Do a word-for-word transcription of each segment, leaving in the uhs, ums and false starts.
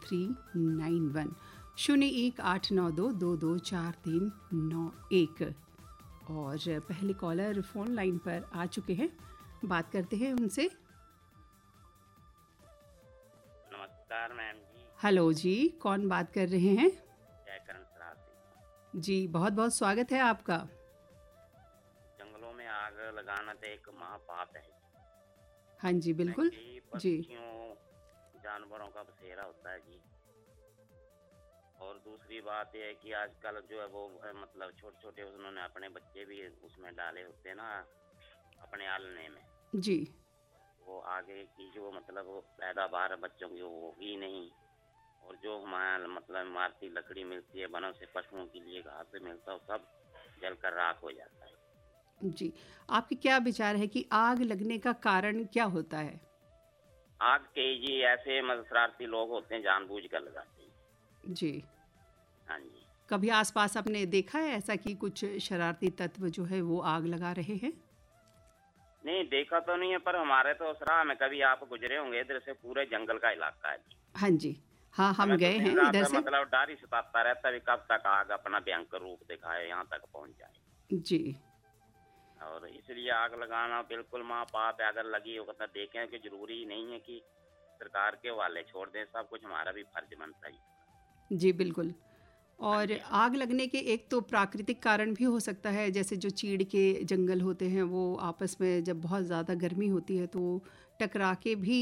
Three nine one, शून्य एक आठ नौ दो दो दो चार तीन नौ एक। और पहले कॉलर फ़ोन लाइन पर आ चुके हैं, बात करते हैं उनसे। नमस्कार मैम जी। हेलो जी, कौन बात कर रहे हैं? जयकरण सरासी जी, बहुत बहुत स्वागत है आपका। जंगलों में आग लगाना तो एक महापाप है। हाँ जी, बिल्कुल जी। पक्षियों जानवरों का बसेरा होता है जी। और दूसरी बात यह है कि आजकल जो है वो मतलब छोटे छोटे उन्होंने अपने बच्चे भी उसमें डाले होते हैं ना, अपने आलने में जी। वो आगे की जो मतलब पैदावार बच्चों की वो होगी नहीं। और जो हमारा मतलब इमारती लकड़ी मिलती है वनों से, पशुओं के लिए घास मिलता है, सब जलकर राख हो जाता है। जी, आपके क्या विचार है कि आग लगने का कारण क्या होता है? आग के जी ऐसे मतलब शरारती लोग होते हैं, जानबूझ कर लगाते हैं जी। हाँ जी। कभी आसपास आपने देखा है ऐसा कि कुछ शरारती तत्व जो है वो आग लगा रहे हैं? नहीं देखा तो नहीं है, पर हमारे तो सराह में कभी आप गुजरे होंगे, इधर से पूरे जंगल का इलाका है। हाँ जी, हाँ हम हमें गए तो हैं दिन इधर रात से। मतलब डर ही सताता रहता है कब तक आग अपना भयंकर रूप दिखाए, यहाँ तक पहुँच जाए जी। और इसलिए आग लगाना बिल्कुल महापाप है। अगर लगी हो तो देखें कि जरूरी नहीं है कि सरकार के वाले छोड़ दें, सब कुछ हमारा भी फर्ज बनता है। जी बिल्कुल। और आग लगने के एक तो प्राकृतिक कारण भी हो सकता है, जैसे जो चीड़ के जंगल होते हैं वो आपस में जब बहुत ज़्यादा गर्मी होती है तो टकरा के भी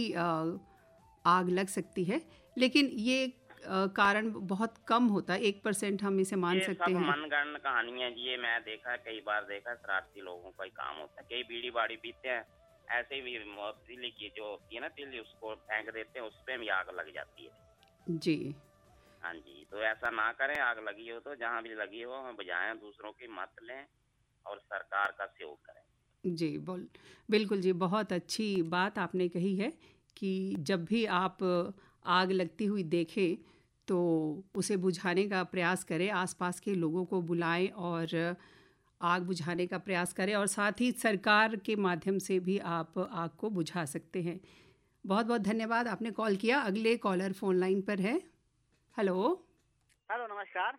आग लग सकती है, लेकिन ये कारण बहुत कम होता है, एक परसेंट हम इसे मान सकते हैं। ये सब मनगढ़ंत कहानी है जी, ये मैं देखा है, कई बार देखा है, शरारती लोगों का ही काम होता है। कई बीड़ी बाड़ी पीते हैं, ऐसे भी तिल्ली की जो होती है ना तिल्ली, उसको फेंक देते हैं, उस पर भी आग लग जाती है जी। हाँ जी, तो ऐसा ना करें। आग लगी हो तो जहाँ भी लगी हो हम बुझाएं, दूसरों की मत लें और सरकार का सहयोग करें। जी बोल बिल्कुल जी, बहुत अच्छी बात आपने कही है कि जब भी आप आग लगती हुई देखें तो उसे बुझाने का प्रयास करें, आसपास के लोगों को बुलाएं और आग बुझाने का प्रयास करें, और साथ ही सरकार के माध्यम से भी आप आग को बुझा सकते हैं। बहुत बहुत धन्यवाद, आपने कॉल किया। अगले कॉलर फ़ोन लाइन पर है। हेलो हेलो नमस्कार।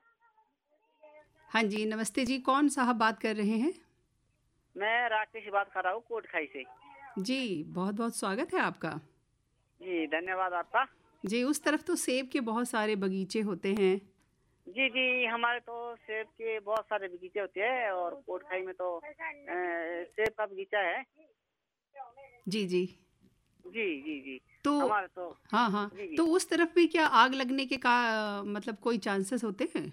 हाँ जी नमस्ते जी, कौन साहब बात कर रहे हैं? मैं राकेश बात कर रहा हूँ कोटखाई से। जी, बहुत बहुत स्वागत है आपका। जी धन्यवाद आपका। जी, उस तरफ तो सेब के बहुत सारे बगीचे होते हैं। जी जी, हमारे तो सेब के बहुत सारे बगीचे होते हैं और कोटखाई में तो सेब का बगीचा है। जी जी जी जी जी तो हमारे तो हाँ हाँ जी, जी। तो उस तरफ भी क्या आग लगने के का मतलब कोई चांसेस होते हैं?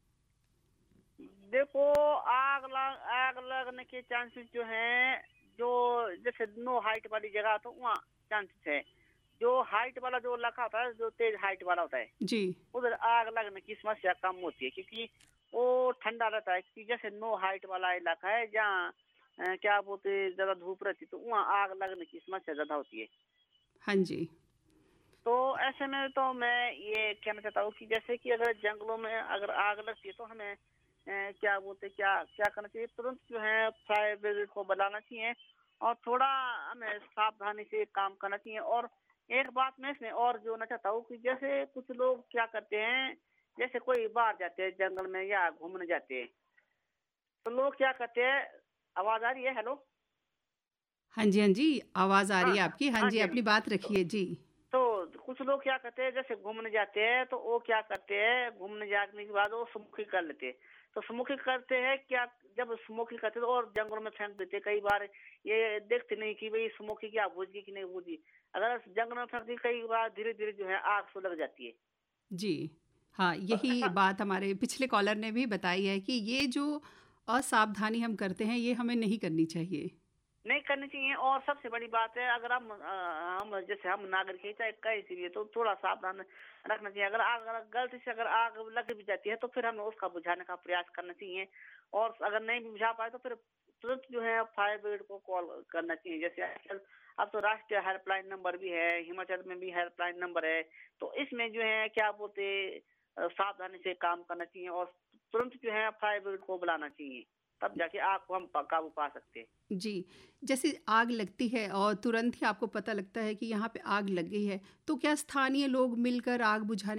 देखो आग लग आग लगने के चांसेस जो हैं, जो जैसे नो हाइट वाली जगह तो वहाँ चांसेस है। जो हाइट वाला जो इलाका होता है, जो तेज हाइट वाला होता है जी, उधर आग लगने की समस्या कम होती है, क्योंकि वो ठंडा रहता है। कि जैसे नो हाइट वाला इलाका है जहाँ क्या बोलते ज्यादा धूप रहती तो वहाँ आग लगने की समस्या ज्यादा होती है। हाँ जी। तो ऐसे में तो मैं ये कहना चाहता हूँ कि जैसे कि अगर जंगलों में अगर आग लगती है तो हमें ए, क्या बोलते क्या क्या करना चाहिए, तुरंत जो है फायर ब्रिगेड को बुलाना चाहिए और थोड़ा हमें सावधानी से काम करना चाहिए। और एक बात मैं इसमें और जोड़ना चाहता हूँ कि जैसे कुछ लोग क्या करते हैं, जैसे कोई बाहर जाते हैं जंगल में या घूमने जाते हैं तो लोग क्या करते हैं। आवाज आ रही है? हेलो हाँ जी हाँ जी, आवाज़ आ हाँ रही है आपकी। हाँ हाँ जी, जी। अपनी बात तो, रखिए जी। तो कुछ लोग क्या करते हैं, जैसे घूमने जाते हैं तो वो क्या करते हैं, घूमने जाने के बाद वो स्मोकिंग कर लेते हैं। तो स्मोकिंग करते हैं क्या, जब स्मोकिंग करते हैं तो और जंगलों में फेंक देते हैं। कई बार ये देखते नहीं कि भाई स्मोकिंग क्या बुझी कि नहीं बुझी। अगर जंगल में फेंकती कई बार धीरे धीरे जो है आग से लग जाती है। जी हाँ, तो यही ऐसा बात हमारे पिछले कॉलर ने भी बताई है कि ये जो असावधानी हम करते हैं ये हमें नहीं करनी चाहिए। नहीं करनी चाहिए। और सबसे बड़ी बात है, अगर हम हम जैसे हम नागरिक है चाहे कहीं भी, तो थोड़ा सावधान रखना चाहिए। अगर आग अगर गलती से अगर आग लग भी जाती है तो फिर हमें उसका बुझाने का प्रयास करना चाहिए। और अगर नहीं भी बुझा पाए तो फिर तुरंत जो है फायर ब्रिगेड को कॉल करना चाहिए। जैसे आजकल अब तो राष्ट्रीय हेल्पलाइन नंबर भी है, हिमाचल में भी हेल्पलाइन नंबर है। तो इसमें जो है क्या बोलते सावधानी से काम करना चाहिए और तुरंत जो है फायर ब्रिगेड को बुलाना चाहिए, तब जाके आग को हम काबू पा सकते हैं। जी, जैसे आग लगती है और तुरंत ही आपको पता लगता है कि यहाँ पे आग लग गई है, तो क्या स्थानीय लोग मिलकर आग बुझाने